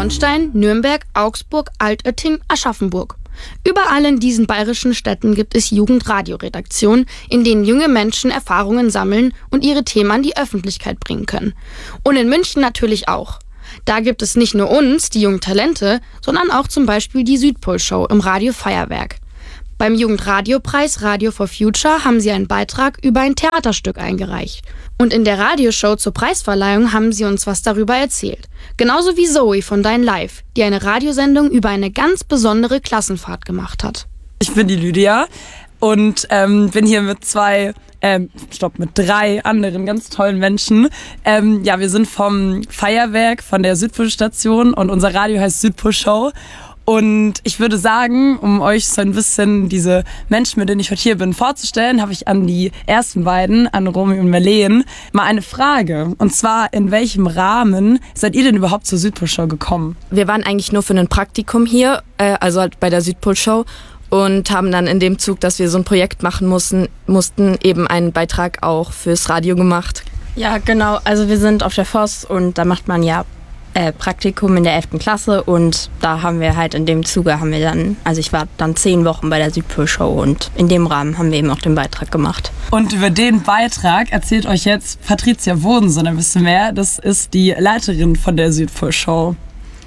Traunstein, Nürnberg, Augsburg, Altötting, Aschaffenburg. Überall in diesen bayerischen Städten gibt es Jugendradioredaktionen, in denen junge Menschen Erfahrungen sammeln und ihre Themen an die Öffentlichkeit bringen können. Und in München natürlich auch. Da gibt es nicht nur uns, die jungen Talente, sondern auch zum Beispiel die Südpol-Show im Radio Feuerwerk. Beim Jugendradiopreis Radio for Future haben sie einen Beitrag über ein Theaterstück eingereicht. Und in der Radioshow zur Preisverleihung haben sie uns was darüber erzählt. Genauso wie Zoe von Dein Live, die eine Radiosendung über eine ganz besondere Klassenfahrt gemacht hat. Ich bin die Lydia und bin hier mit drei anderen ganz tollen Menschen. Wir sind vom Feuerwerk, von der Südpol-Station und unser Radio heißt Südpol-Show. Und ich würde sagen, um euch so ein bisschen diese Menschen, mit denen ich heute hier bin, vorzustellen, habe ich an die ersten beiden, an Romy und Marleen, mal eine Frage. Und zwar, in welchem Rahmen seid ihr denn überhaupt zur Südpol-Show gekommen? Wir waren eigentlich nur für ein Praktikum hier, also halt bei der Südpol-Show. Und haben dann in dem Zug, dass wir so ein Projekt machen mussten eben einen Beitrag auch fürs Radio gemacht. Ja, genau. Also wir sind auf der FOS und da macht man ja Praktikum in der 11. Klasse und da haben wir halt in dem Zuge ich war dann 10 Wochen bei der Südpol-Show und in dem Rahmen haben wir eben auch den Beitrag gemacht. Und über den Beitrag erzählt euch jetzt Patricia Wodensohn ein bisschen mehr. Das ist die Leiterin von der Südpol-Show.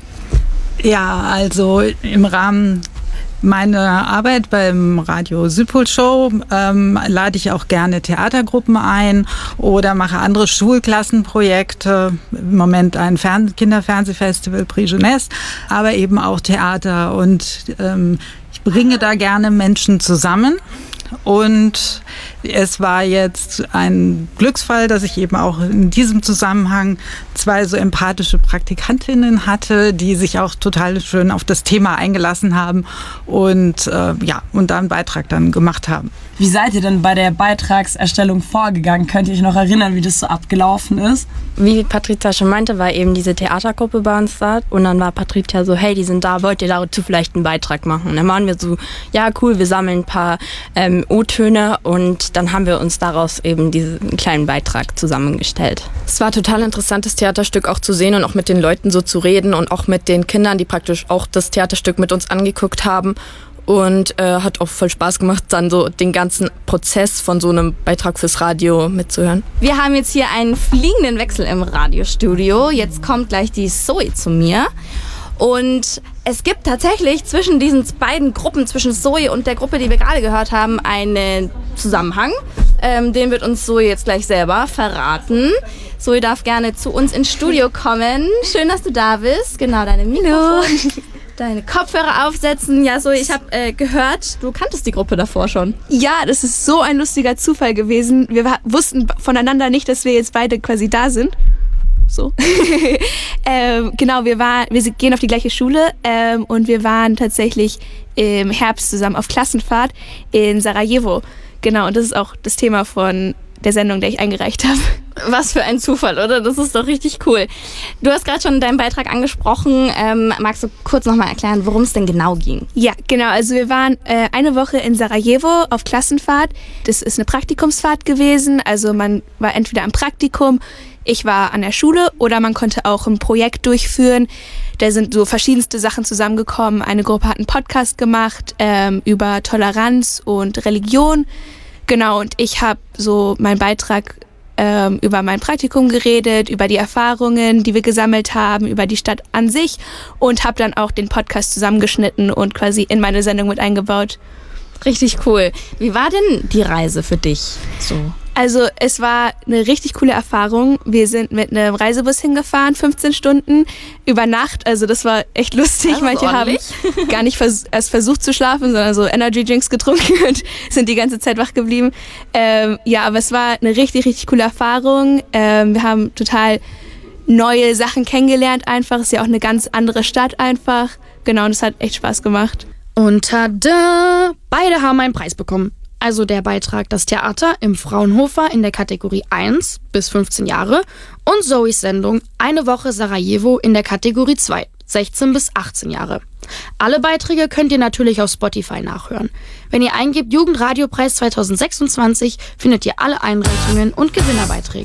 Ja, also im Rahmen meiner Arbeit beim Radio Südpol-Show lade ich auch gerne Theatergruppen ein oder mache andere Schulklassenprojekte. Im Moment ein Kinderfernsehfestival Prix Jeunesse, aber eben auch Theater. Und ich bringe da gerne Menschen zusammen. Und es war jetzt ein Glücksfall, dass ich eben auch in diesem Zusammenhang 2 so empathische Praktikantinnen hatte, die sich auch total schön auf das Thema eingelassen haben und und da einen Beitrag dann gemacht haben. Wie seid ihr denn bei der Beitragserstellung vorgegangen? Könnt ihr euch noch erinnern, wie das so abgelaufen ist? Wie Patricia schon meinte, war eben diese Theatergruppe bei uns da und dann war Patricia so, hey, die sind da, wollt ihr dazu vielleicht einen Beitrag machen? Und dann waren wir so, ja cool, wir sammeln ein paar O-Töne und dann haben wir uns daraus eben diesen kleinen Beitrag zusammengestellt. Es war total interessantes Theaterstück auch zu sehen und auch mit den Leuten so zu reden und auch mit den Kindern, die praktisch auch das Theaterstück mit uns angeguckt haben. Und hat auch voll Spaß gemacht, dann so den ganzen Prozess von so einem Beitrag fürs Radio mitzuhören. Wir haben jetzt hier einen fliegenden Wechsel im Radiostudio. Jetzt kommt gleich die Zoe zu mir. Und es gibt tatsächlich zwischen diesen beiden Gruppen, zwischen Zoe und der Gruppe, die wir gerade gehört haben, einen Zusammenhang. Den wird uns Zoe jetzt gleich selber verraten. Zoe darf gerne zu uns ins Studio kommen. Schön, dass du da bist. Genau, deine Mikrofon. Deine Kopfhörer aufsetzen. Ja, Zoe, ich habe gehört, du kanntest die Gruppe davor schon. Ja, das ist so ein lustiger Zufall gewesen. Wir wussten voneinander nicht, dass wir jetzt beide quasi da sind. So. Genau, wir gehen auf die gleiche Schule und wir waren tatsächlich im Herbst zusammen auf Klassenfahrt in Sarajevo. Genau, und das ist auch das Thema von der Sendung, der ich eingereicht habe. Was für ein Zufall, oder? Das ist doch richtig cool. Du hast gerade schon deinen Beitrag angesprochen. Magst du kurz nochmal erklären, worum es denn genau ging? Ja, genau. Also wir waren eine Woche in Sarajevo auf Klassenfahrt. Das ist eine Praktikumsfahrt gewesen. Also man war entweder am Praktikum, ich war an der Schule oder man konnte auch ein Projekt durchführen. Da sind so verschiedenste Sachen zusammengekommen. Eine Gruppe hat einen Podcast gemacht über Toleranz und Religion. Genau, und ich habe so meinen Beitrag über mein Praktikum geredet, über die Erfahrungen, die wir gesammelt haben, über die Stadt an sich und habe dann auch den Podcast zusammengeschnitten und quasi in meine Sendung mit eingebaut. Richtig cool. Wie war denn die Reise für dich so? Also es war eine richtig coole Erfahrung. Wir sind mit einem Reisebus hingefahren, 15 Stunden über Nacht. Also das war echt lustig. Also manche haben gar nicht erst versucht zu schlafen, sondern so Energy Drinks getrunken und sind die ganze Zeit wach geblieben. Aber es war eine richtig, richtig coole Erfahrung. Wir haben total neue Sachen kennengelernt einfach. Es ist ja auch eine ganz andere Stadt einfach. Genau, und es hat echt Spaß gemacht. Und tada! Beide haben einen Preis bekommen. Also der Beitrag Das Theater im Fraunhofer in der Kategorie 1 bis 15 Jahre und Zoes Sendung Eine Woche Sarajevo in der Kategorie 2, 16 bis 18 Jahre. Alle Beiträge könnt ihr natürlich auf Spotify nachhören. Wenn ihr eingebt Jugendradiopreis 2026, findet ihr alle Einreichungen und Gewinnerbeiträge.